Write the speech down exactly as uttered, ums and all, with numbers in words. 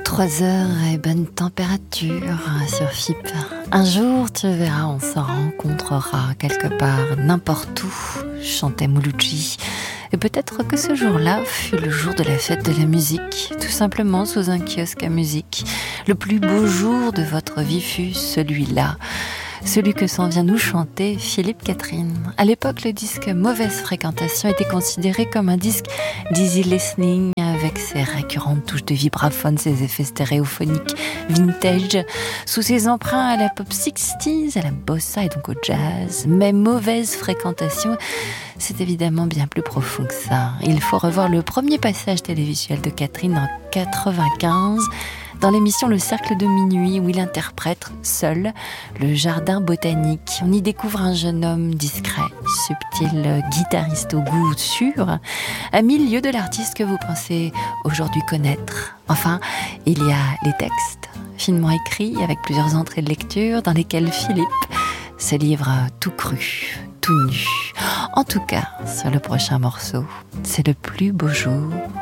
Trois heures et bonne température sur F I P. Un jour, tu verras, on se rencontrera quelque part, n'importe où, chantait Mouloudji. Et peut-être que ce jour-là fut le jour de la fête de la musique, tout simplement sous un kiosque à musique. Le plus beau jour de votre vie fut celui-là. Celui que s'en vient nous chanter Philippe Catherine. À l'époque, le disque Mauvaise Fréquentation était considéré comme un disque d'easy listening avec ses récurrentes touches de vibraphone, ses effets stéréophoniques vintage, sous ses emprunts à la pop soixante, à la bossa et donc au jazz. Mais Mauvaise Fréquentation, c'est évidemment bien plus profond que ça. Il faut revoir le premier passage télévisuel de Catherine en quatre-vingt-quinze, dans l'émission Le Cercle de Minuit, où il interprète seul le jardin botanique. On y découvre un jeune homme discret, subtil, guitariste au goût sûr, à mille lieues de l'artiste que vous pensez aujourd'hui connaître. Enfin, il y a les textes, finement écrits, avec plusieurs entrées de lecture, dans lesquelles Philippe se livre tout cru, tout nu. En tout cas, sur le prochain morceau, c'est le plus beau jour